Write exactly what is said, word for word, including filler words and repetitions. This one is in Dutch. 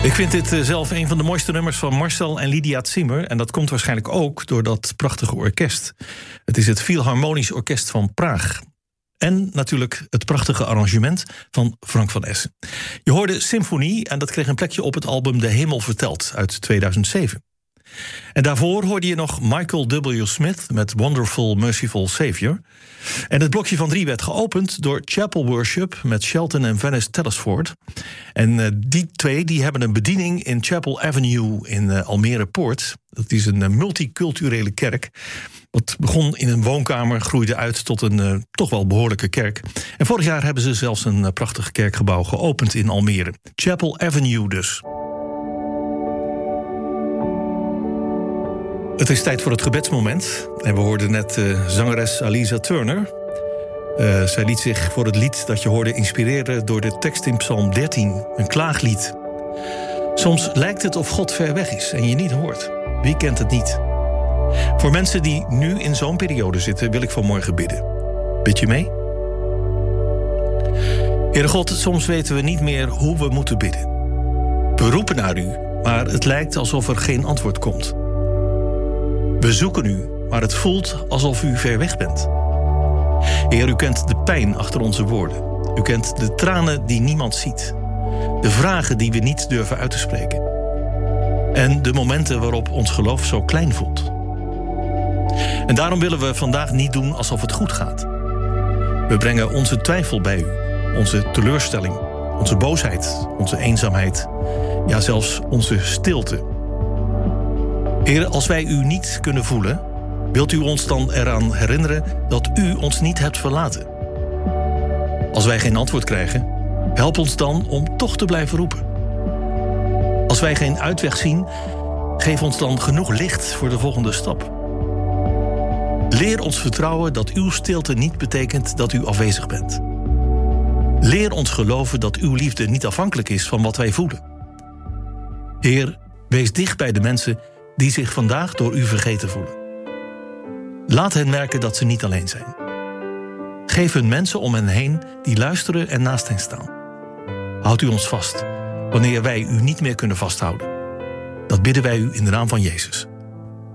Ik vind dit uh, zelf een van de mooiste nummers van Marcel en Lydia Zimmer. En dat komt waarschijnlijk ook door dat prachtige orkest. Het is het Philharmonisch Orkest van Praag. En natuurlijk het prachtige arrangement van Frank van Essen. Je hoorde Symfonie en dat kreeg een plekje op het album De Hemel Vertelt uit tweeduizend zeven. En daarvoor hoorde je nog Michael W. Smith met Wonderful Merciful Savior. En het blokje van drie werd geopend door Chapel Worship met Shelton en Venice Telesford. En uh, die twee die hebben een bediening in Chapel Avenue in uh, Almere Poort. Dat is een uh, multiculturele kerk. Wat begon in een woonkamer, groeide uit tot een uh, toch wel behoorlijke kerk. En vorig jaar hebben ze zelfs een uh, prachtig kerkgebouw geopend in Almere. Chapel Avenue dus. Het is tijd voor het gebedsmoment. En we hoorden net uh, zangeres Aliza Turner. Uh, zij liet zich voor het lied dat je hoorde inspireren door de tekst in Psalm dertien, een klaaglied. Soms lijkt het of God ver weg is en je niet hoort. Wie kent het niet? Voor mensen die nu in zo'n periode zitten, wil ik vanmorgen bidden. Bid je mee? Heere God, soms weten we niet meer hoe we moeten bidden. We roepen naar u, maar het lijkt alsof er geen antwoord komt. We zoeken u, maar het voelt alsof u ver weg bent. Heer, u kent de pijn achter onze woorden. U kent de tranen die niemand ziet. De vragen die we niet durven uit te spreken. En de momenten waarop ons geloof zo klein voelt. En daarom willen we vandaag niet doen alsof het goed gaat. We brengen onze twijfel bij u. Onze teleurstelling, onze boosheid, onze eenzaamheid. Ja, zelfs onze stilte. Heer, als wij u niet kunnen voelen, wilt u ons dan eraan herinneren dat u ons niet hebt verlaten? Als wij geen antwoord krijgen, help ons dan om toch te blijven roepen. Als wij geen uitweg zien, geef ons dan genoeg licht voor de volgende stap. Leer ons vertrouwen dat uw stilte niet betekent dat u afwezig bent. Leer ons geloven dat uw liefde niet afhankelijk is van wat wij voelen. Heer, wees dicht bij de mensen die zich vandaag door u vergeten voelen. Laat hen merken dat ze niet alleen zijn. Geef hun mensen om hen heen die luisteren en naast hen staan. Houd u ons vast wanneer wij u niet meer kunnen vasthouden. Dat bidden wij u in de naam van Jezus.